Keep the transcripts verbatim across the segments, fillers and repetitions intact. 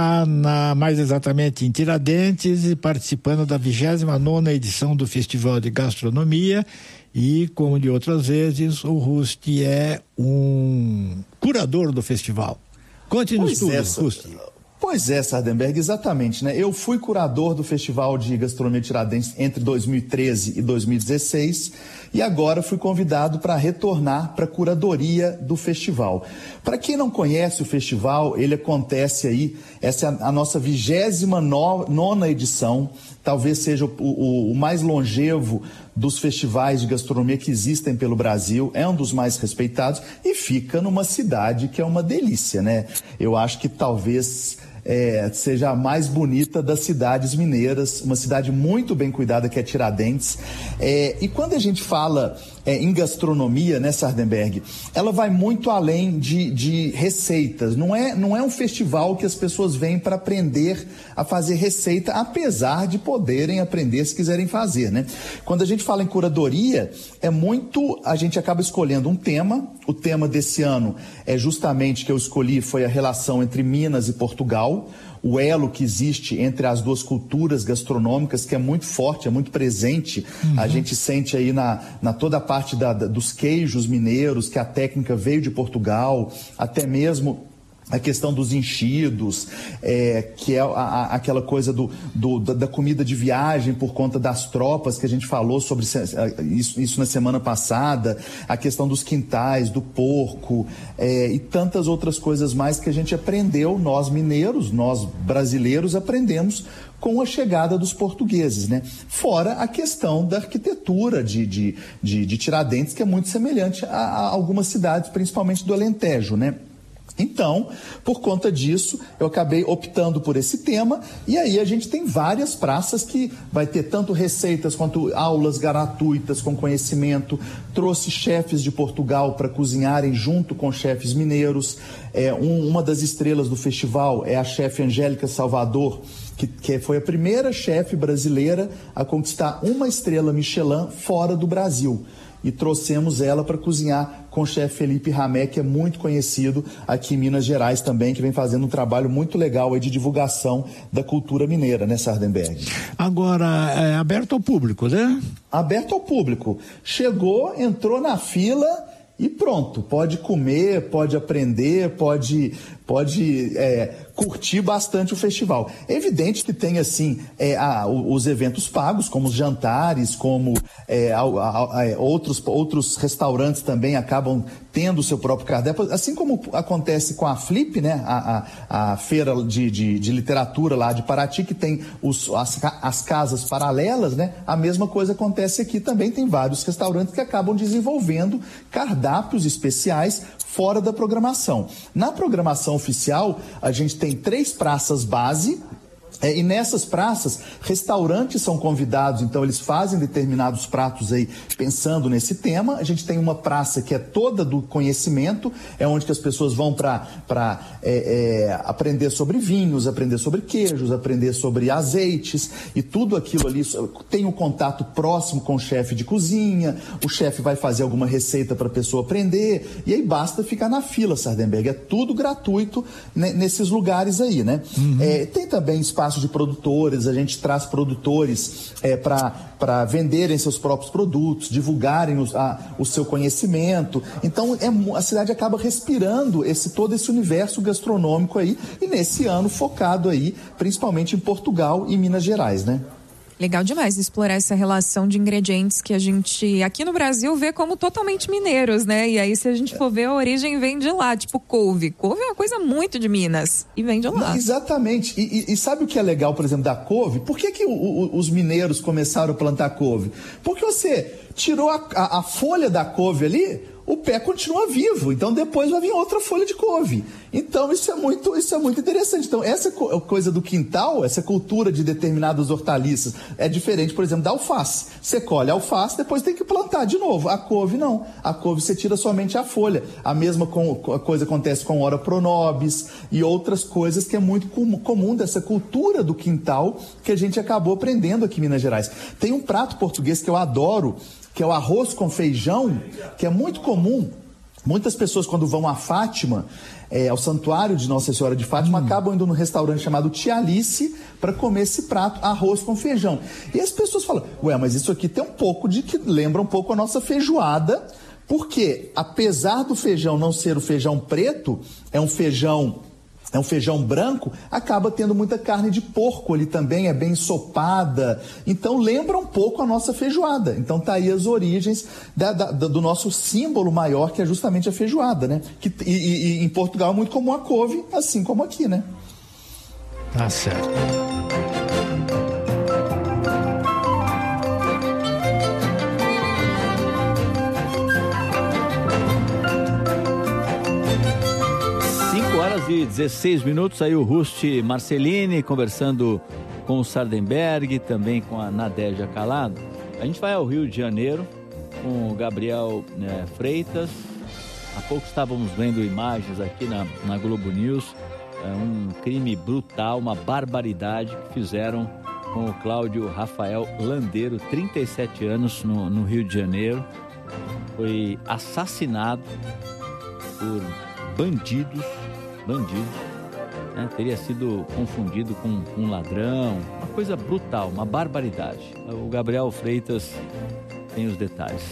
Na, mais exatamente em Tiradentes, e participando da vigésima nona edição do Festival de Gastronomia. E, como de outras vezes, o Rusti é um curador do festival. Conte-nos tudo, é, Rusti. Pois é, Sardenberg, exatamente, né? Eu fui curador do Festival de Gastronomia Tiradentes entre dois mil e treze e dois mil e dezesseis e agora fui convidado para retornar para a curadoria do festival. Para quem não conhece o festival, ele acontece aí, essa é a nossa vigésima nona edição, talvez seja o, o, o mais longevo dos festivais de gastronomia que existem pelo Brasil, é um dos mais respeitados e fica numa cidade que é uma delícia, né? Eu acho que talvez é, seja a mais bonita das cidades mineiras, uma cidade muito bem cuidada que é Tiradentes. É, e quando a gente fala é, em gastronomia, né, Sardenberg, ela vai muito além de, de receitas. Não é, não é um festival que as pessoas vêm para aprender a fazer receita, apesar de poderem aprender se quiserem fazer, né? Quando a gente fala em curadoria, é muito, a gente acaba escolhendo um tema. O tema desse ano é justamente que eu escolhi, foi a relação entre Minas e Portugal, o elo que existe entre as duas culturas gastronômicas, que é muito forte, é muito presente. Uhum. A gente sente aí na, na toda a parte da, da, dos queijos mineiros, que a técnica veio de Portugal, até mesmo a questão dos enchidos, é, que é a, a, aquela coisa do, do, da, da comida de viagem por conta das tropas, que a gente falou sobre isso, isso na semana passada, a questão dos quintais, do porco, é, e tantas outras coisas mais que a gente aprendeu, nós mineiros, nós brasileiros aprendemos com a chegada dos portugueses, né? Fora a questão da arquitetura de, de, de, de Tiradentes, que é muito semelhante a, a algumas cidades, principalmente do Alentejo, né? Então, por conta disso, eu acabei optando por esse tema, e aí a gente tem várias praças que vai ter tanto receitas quanto aulas gratuitas com conhecimento. Trouxe chefes de Portugal para cozinharem junto com chefes mineiros. É, um, uma das estrelas do festival é a chefe Angélica Salvador, que, que foi a primeira chefe brasileira a conquistar uma estrela Michelin fora do Brasil. E trouxemos ela para cozinhar com o chefe Felipe Ramé, que é muito conhecido aqui em Minas Gerais também, que vem fazendo um trabalho muito legal aí de divulgação da cultura mineira, né, Sardenberg? Agora, é aberto ao público, né? Aberto ao público. Chegou, entrou na fila e pronto, pode comer, pode aprender, pode, pode é, curtir bastante o festival. É evidente que tem, assim, é, a, os eventos pagos, como os jantares, como é, a, a, a, outros, outros restaurantes também acabam tendo o seu próprio cardápio, assim como acontece com a Flip, né, a, a, a feira de, de, de literatura lá de Paraty, que tem os, as, as casas paralelas, né, a mesma coisa acontece aqui também, tem vários restaurantes que acabam desenvolvendo cardápios especiais fora da programação. Na programação oficial, a gente tem três praças base, É, e nessas praças, restaurantes são convidados, então eles fazem determinados pratos aí pensando nesse tema. A gente tem uma praça que é toda do conhecimento, é onde que as pessoas vão para é, é, aprender sobre vinhos, aprender sobre queijos, aprender sobre azeites, e tudo aquilo ali tem um contato próximo com o chefe de cozinha, o chefe vai fazer alguma receita para a pessoa aprender, e aí basta ficar na fila, Sardenberg. É tudo gratuito, né, nesses lugares aí, né? Uhum. É, tem também espaço de produtores, a gente traz produtores é, para venderem seus próprios produtos, divulgarem os, a, o seu conhecimento. Então é, a cidade acaba respirando esse, todo esse universo gastronômico aí, e nesse ano focado aí principalmente em Portugal e Minas Gerais, né? Legal demais explorar essa relação de ingredientes que a gente aqui no Brasil vê como totalmente mineiros, né? E aí, se a gente for ver, a origem vem de lá, tipo couve. Couve é uma coisa muito de Minas e vem de lá. Exatamente. E, e, e sabe o que é legal, por exemplo, da couve? Por que, que o, o, os mineiros começaram a plantar couve? Porque você tirou a, a, a folha da couve ali, o pé continua vivo, então depois vai vir outra folha de couve. Então isso é muito, isso é muito interessante. Então essa coisa do quintal, essa cultura de determinadas hortaliças é diferente, por exemplo, da alface. Você colhe a alface, depois tem que plantar de novo. A couve não. A couve você tira somente a folha. A mesma coisa acontece com ora pronobis e outras coisas que é muito comum dessa cultura do quintal que a gente acabou aprendendo aqui em Minas Gerais. Tem um prato português que eu adoro, que é o arroz com feijão, que é muito comum Muitas pessoas, quando vão a Fátima, é, ao santuário de Nossa Senhora de Fátima, hum. acabam indo num restaurante chamado Tia Alice para comer esse prato, arroz com feijão. E as pessoas falam, ué, mas isso aqui tem um pouco de que lembra um pouco a nossa feijoada, porque apesar do feijão não ser o feijão preto, é um feijão... É um feijão branco, acaba tendo muita carne de porco ali também, é bem ensopada. Então lembra um pouco a nossa feijoada. Então tá aí as origens da, da, do nosso símbolo maior, que é justamente a feijoada, né? Que, e, e em Portugal é muito comum a couve, assim como aqui, né? Tá certo. horas e dezesseis minutos, aí o Rusty Marcelini conversando com o Sardenberg, também com a Nadégia Calado. A gente vai ao Rio de Janeiro com o Gabriel né, Freitas. Há pouco estávamos vendo imagens aqui na, na Globo News, é um crime brutal, uma barbaridade que fizeram com o Cláudio Rafael Landeiro, trinta e sete anos, no, no Rio de Janeiro. Foi assassinado por bandidos bandido, né? Teria sido confundido com um ladrão, uma coisa brutal, uma barbaridade. O Gabriel Freitas tem os detalhes.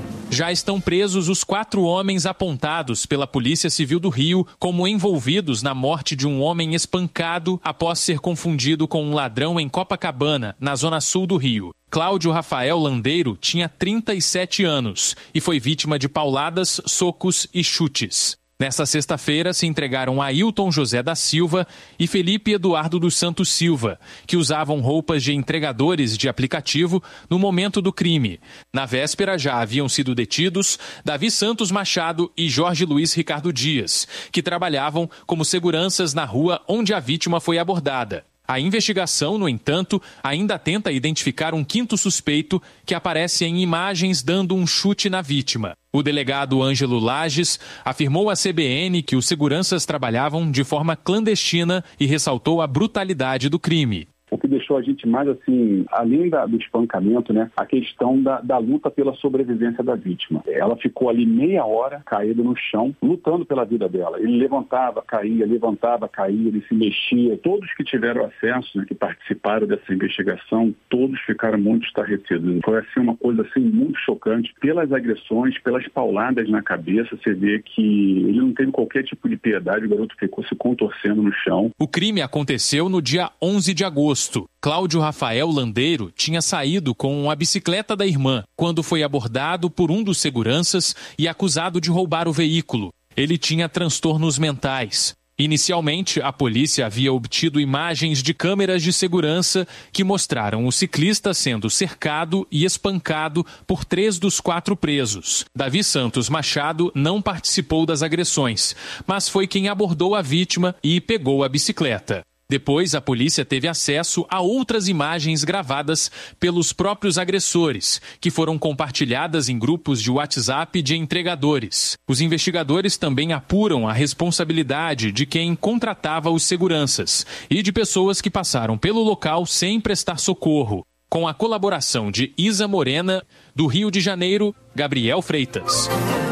Já estão presos os quatro homens apontados pela Polícia Civil do Rio como envolvidos na morte de um homem espancado após ser confundido com um ladrão em Copacabana, na zona sul do Rio. Cláudio Rafael Landeiro tinha trinta e sete anos e foi vítima de pauladas, socos e chutes. Nesta sexta-feira, se entregaram Ailton José da Silva e Felipe Eduardo dos Santos Silva, que usavam roupas de entregadores de aplicativo no momento do crime. Na véspera, já haviam sido detidos Davi Santos Machado e Jorge Luiz Ricardo Dias, que trabalhavam como seguranças na rua onde a vítima foi abordada. A investigação, no entanto, ainda tenta identificar um quinto suspeito que aparece em imagens dando um chute na vítima. O delegado Ângelo Lages afirmou à C B N que os seguranças trabalhavam de forma clandestina e ressaltou a brutalidade do crime. O que deixou a gente mais assim, além da, do espancamento, né, a questão da, da luta pela sobrevivência da vítima. Ela ficou ali meia hora caída no chão, lutando pela vida dela. Ele levantava, caía, levantava, caía, ele se mexia. Todos que tiveram acesso, né, que participaram dessa investigação, todos ficaram muito estarrecidos. Foi assim uma coisa assim muito chocante. Pelas agressões, pelas pauladas na cabeça, você vê que ele não teve qualquer tipo de piedade, o garoto ficou se contorcendo no chão. O crime aconteceu no dia onze de agosto. Cláudio Rafael Landeiro tinha saído com a bicicleta da irmã quando foi abordado por um dos seguranças e acusado de roubar o veículo. Ele tinha transtornos mentais. Inicialmente, a polícia havia obtido imagens de câmeras de segurança que mostraram o ciclista sendo cercado e espancado por três dos quatro presos. Davi Santos Machado não participou das agressões, mas foi quem abordou a vítima e pegou a bicicleta. Depois, a polícia teve acesso a outras imagens gravadas pelos próprios agressores, que foram compartilhadas em grupos de WhatsApp de entregadores. Os investigadores também apuram a responsabilidade de quem contratava os seguranças e de pessoas que passaram pelo local sem prestar socorro. Com a colaboração de Isa Morena, do Rio de Janeiro, Gabriel Freitas.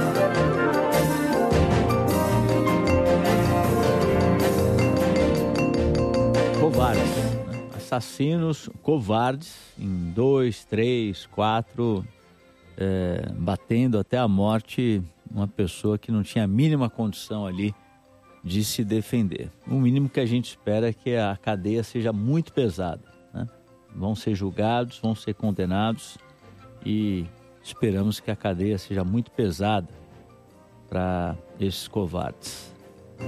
Covardes, né? Assassinos covardes, em dois, três, quatro, é, batendo até a morte uma pessoa que não tinha a mínima condição ali de se defender. O mínimo que a gente espera é que a cadeia seja muito pesada, né? Vão ser julgados, vão ser condenados e esperamos que a cadeia seja muito pesada para esses covardes.